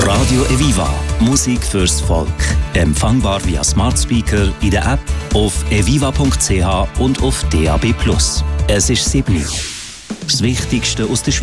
Radio Eviva. Musik fürs Volk. Empfangbar via Smart Speaker, in der App, auf eviva.ch und auf DAB+. Es ist 7 Uhr. Das Wichtigste aus der Schweiz.